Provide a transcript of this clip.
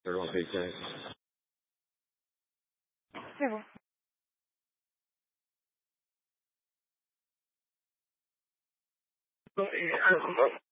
Third one, page 10. C'est bon. Bon, et alors,